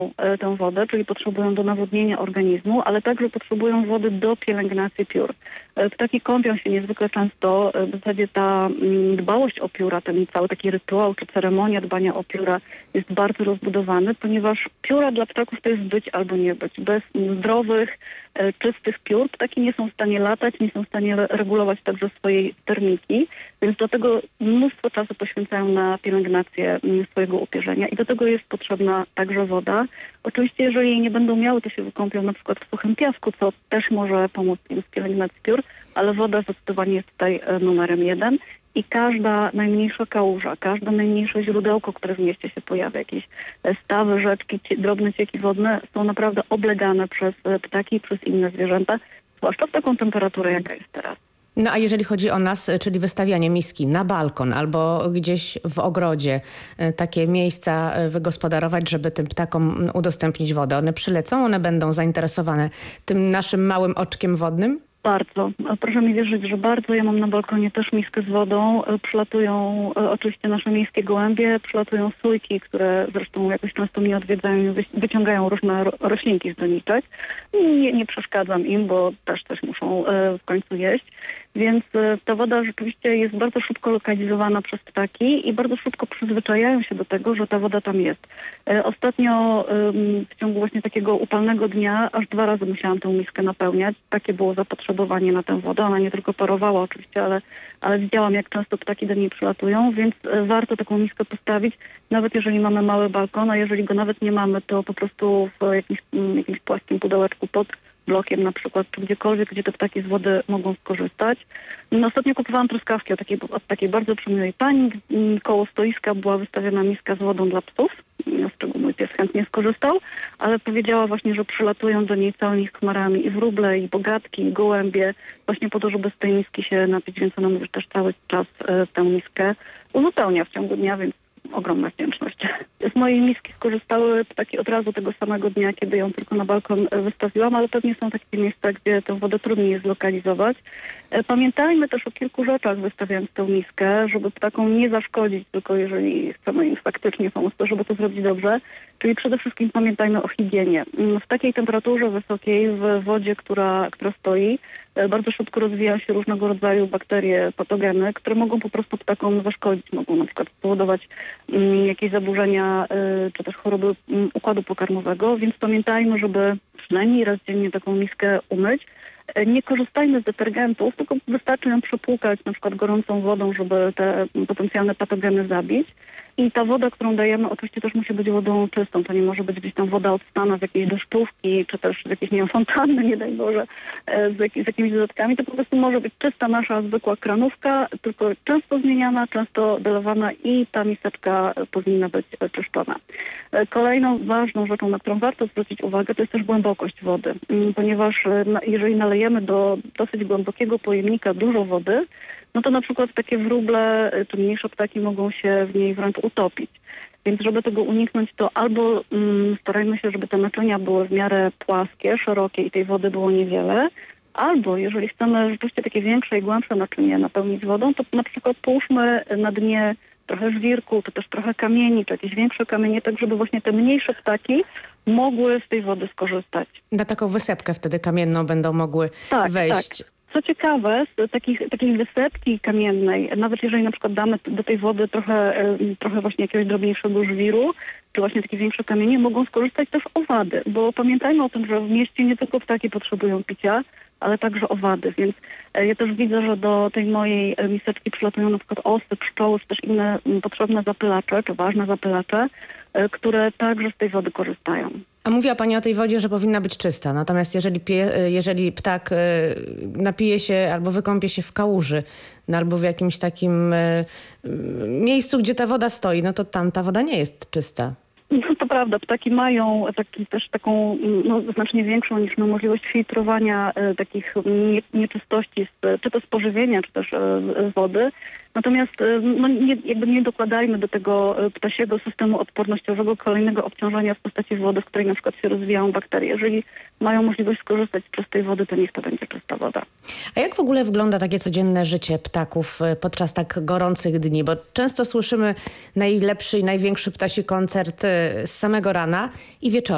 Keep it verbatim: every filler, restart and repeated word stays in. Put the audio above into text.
e, tę wodę, czyli potrzebują do nawodnienia organizmu, ale także potrzebują wody do pielęgnacji piór. E, Ptaki kąpią się niezwykle często. E, W zasadzie ta mm, dbałość o pióra, ten cały taki rytuał czy ceremonia dbania o pióra jest bardzo rozbudowany, ponieważ pióra dla ptaków to jest być albo nie być. Bez zdrowych, e, czystych piór ptaki nie są w stanie latać, nie są w stanie re- regulować także swojej termiki, więc do tego mnóstwo czasu poświęcają na pielęgnację mm, swojego upierzenia i do tego jest potrzebna także woda. Oczywiście, jeżeli jej nie będą miały, to się wykąpią na przykład w suchym piasku, co też może pomóc im w pielęgnacji piór, ale woda zdecydowanie jest tutaj e, numerem jeden. I każda najmniejsza kałuża, każde najmniejsze źródełko, które w mieście się pojawia, jakieś e, stawy, rzeczki, cie, drobne cieki wodne, są naprawdę oblegane przez e, ptaki i przez inne zwierzęta, zwłaszcza w taką temperaturę, jaka jest teraz. No a jeżeli chodzi o nas, czyli wystawianie miski na balkon albo gdzieś w ogrodzie, e, takie miejsca e, wygospodarować, żeby tym ptakom udostępnić wodę, one przylecą, one będą zainteresowane tym naszym małym oczkiem wodnym? Bardzo. Proszę mi wierzyć, że bardzo. Ja mam na balkonie też miskę z wodą. E, Przylatują e, oczywiście nasze miejskie gołębie, przylatują sójki, które zresztą jakoś często mnie odwiedzają i wy- wyciągają różne ro- roślinki z doniczek. Nie, nie przeszkadzam im, bo też coś muszą e, w końcu jeść. Więc e, ta woda rzeczywiście jest bardzo szybko lokalizowana przez ptaki i bardzo szybko przyzwyczajają się do tego, że ta woda tam jest. E, Ostatnio em, w ciągu właśnie takiego upalnego dnia aż dwa razy musiałam tę miskę napełniać. Takie było zapotrzebowanie na tę wodę. Ona nie tylko parowała oczywiście, ale, ale widziałam, jak często ptaki do niej przylatują, więc e, warto taką miskę postawić, nawet jeżeli mamy mały balkon, a jeżeli go nawet nie mamy, to po prostu w jakimś, mm, jakimś płaskim pudełeczku pod blokiem na przykład, czy gdziekolwiek, gdzie te ptaki z wody mogą skorzystać. No, ostatnio kupowałam truskawki od takiej, od takiej bardzo przemiłej pani. Mm, Koło stoiska była wystawiona miska z wodą dla psów, no, z czego mój pies chętnie skorzystał, ale powiedziała właśnie, że przylatują do niej całymi chmarami i wróble, i bogatki, i gołębie, właśnie po to, żeby z tej miski się napić, więc ona mówi, że też cały czas e, tę miskę uzupełnia w ciągu dnia, więc ogromna wdzięczność. Z mojej miski skorzystały ptaki od razu tego samego dnia, kiedy ją tylko na balkon e, wystawiłam, ale pewnie są takie miejsca, gdzie tę wodę trudniej jest zlokalizować. E, Pamiętajmy też o kilku rzeczach, wystawiając tę miskę, żeby ptakom nie zaszkodzić, tylko jeżeli chcemy im faktycznie pomóc, to żeby to zrobić dobrze. Czyli przede wszystkim pamiętajmy o higienie. Mm, W takiej temperaturze wysokiej, w wodzie, która, która stoi, e, bardzo szybko rozwijają się różnego rodzaju bakterie, patogeny, które mogą po prostu ptakom zaszkodzić. Mogą na przykład spowodować mm, jakieś zaburzenia y, czy też choroby mm, układu pokarmowego, więc pamiętajmy, żeby przynajmniej raz dziennie taką miskę umyć. E, Nie korzystajmy z detergentów, tylko wystarczy ją przepłukać na przykład gorącą wodą, żeby te mm, potencjalne patogeny zabić. I ta woda, którą dajemy, oczywiście też musi być wodą czystą. To nie może być gdzieś tam woda odstana z jakiejś deszczówki, czy też z jakiejś, nie wiem, fontanny, nie daj Boże, e, z, jak, z jakimiś dodatkami. To po prostu może być czysta nasza zwykła kranówka, tylko często zmieniana, często dolewana i ta miseczka e, powinna być e, czyszczona. E, Kolejną ważną rzeczą, na którą warto zwrócić uwagę, to jest też głębokość wody, Mm, ponieważ e, na- jeżeli nalejemy do dosyć głębokiego pojemnika dużo wody, no to na przykład takie wróble y, czy mniejsze ptaki mogą się w niej wręcz utopić. Więc żeby tego uniknąć, to albo mm, starajmy się, żeby te naczynia były w miarę płaskie, szerokie i tej wody było niewiele, albo jeżeli chcemy rzeczywiście takie większe i głębsze naczynie napełnić wodą, to na przykład połóżmy na dnie trochę żwirku, czy też trochę kamieni, czy jakieś większe kamienie, tak żeby właśnie te mniejsze ptaki mogły z tej wody skorzystać. Na taką wysepkę wtedy kamienną będą mogły Tak, wejść. tak. Co ciekawe, z takich, takiej wysepki kamiennej, nawet jeżeli na przykład damy do tej wody trochę, e, trochę właśnie jakiegoś drobniejszego żwiru, czy właśnie takie większe kamienie, mogą skorzystać też owady, bo pamiętajmy o tym, że w mieście nie tylko ptaki potrzebują picia, ale także owady, więc e, ja też widzę, że do tej mojej e, miseczki przylatują na przykład osy, pszczoły, czy też inne m, potrzebne zapylacze, czy ważne zapylacze, e, które także z tej wody korzystają. A mówiła pani o tej wodzie, że powinna być czysta. Natomiast jeżeli, pie, jeżeli ptak y, napije się albo wykąpie się w kałuży, no albo w jakimś takim y, y, miejscu, gdzie ta woda stoi, no to tam ta woda nie jest czysta. No to prawda, ptaki mają taki, też taką no, znacznie większą niż my możliwość filtrowania e, takich nie, nieczystości, z, czy to z pożywienia, czy też e, z wody. Natomiast e, no, nie, jakby nie dokładajmy do tego e, ptasiego systemu odpornościowego kolejnego obciążenia w postaci wody, w której na przykład się rozwijają bakterie. Jeżeli mają możliwość skorzystać z czystej wody, to niech to będzie czysta woda. A jak w ogóle wygląda takie codzienne życie ptaków y, podczas tak gorących dni? Bo często słyszymy najlepszy i największy ptasi koncert y, z samego rana i wieczorem.